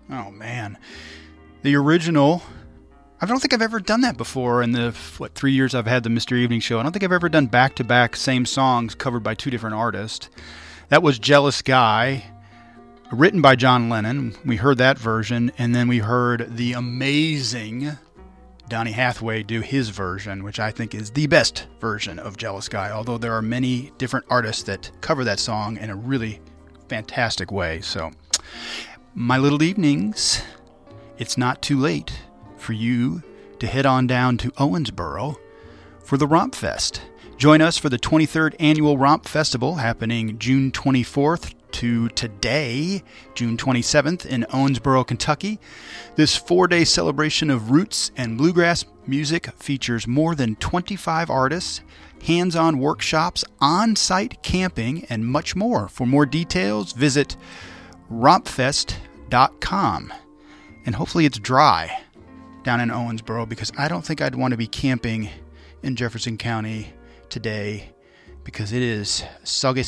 Oh, man. The original, I don't think I've ever done that before in the, 3 years I've had the Mr. Evening Show. I don't think I've ever done back-to-back same songs covered by two different artists. That was Jealous Guy, written by John Lennon. We heard that version, and then we heard the amazing Donny Hathaway do his version, which I think is the best version of Jealous Guy, although there are many different artists that cover that song in a really fantastic way. So, my little evenings, it's not too late for you to head on down to Owensboro for the Romp Fest. Join us for the 23rd Annual Romp Festival happening June 24th to today, June 27th in Owensboro, Kentucky. This 4-day celebration of roots and bluegrass music features more than 25 artists, hands-on workshops, on-site camping, and much more. For more details, visit rompfest.com. And hopefully it's dry down in Owensboro, because I don't think I'd want to be camping in Jefferson County today, because it is soggy.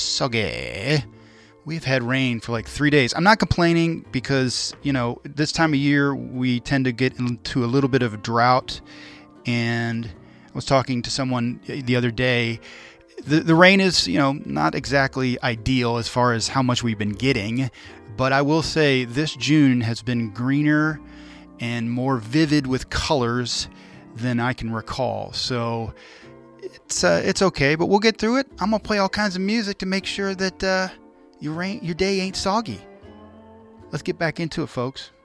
We've had rain for like 3 days. I'm not complaining because, this time of year we tend to get into a little bit of a drought. And I was talking to someone the other day. The rain is, not exactly ideal as far as how much we've been getting. But I will say this June has been greener and more vivid with colors than I can recall. So it's okay, but we'll get through it. I'm going to play all kinds of music to make sure that your day ain't soggy. Let's get back into it, folks.